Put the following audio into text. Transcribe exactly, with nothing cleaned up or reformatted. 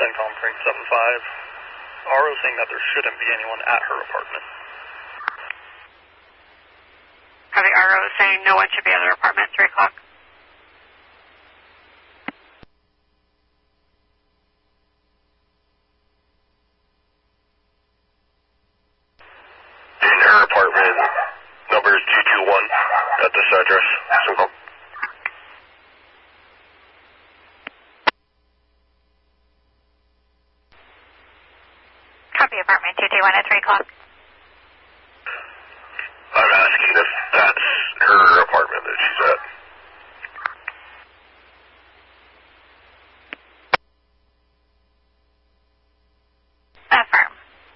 CENTCOM three seven five. R O saying that there shouldn't be anyone at her apartment. Copy, R O saying no one should be at her apartment, three o'clock. In her apartment, number is two two one at this address. CENTCOM. Copy, apartment two two one at three o'clock.